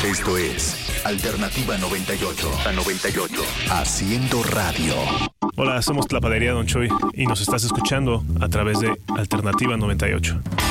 Esto es Alternativa 98. A 98. Haciendo radio. Hola, somos Tlapadería Don Choy y nos estás escuchando a través de Alternativa 98.